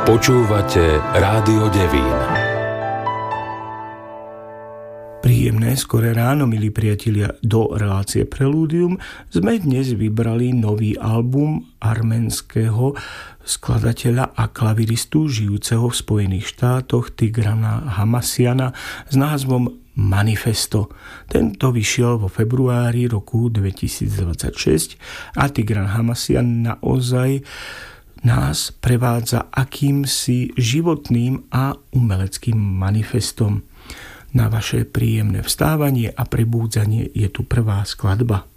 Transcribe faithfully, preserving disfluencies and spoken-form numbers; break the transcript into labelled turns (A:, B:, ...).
A: Počúvate Rádio Devín.
B: Príjemné skoré ráno, milí priatelia, do relácie Prelúdium sme dnes vybrali nový album arménskeho skladateľa a klaviristu žijúceho v Spojených štátoch Tigrana Hamassiana s názvom Manifesto. Tento vyšiel vo februári roku dvetisícdvadsaťšesť a Tigran Hamassian naozaj nás prevádza akýmsi životným a umeleckým manifestom. Na vaše príjemné vstávanie a prebúdzanie je tu prvá skladba.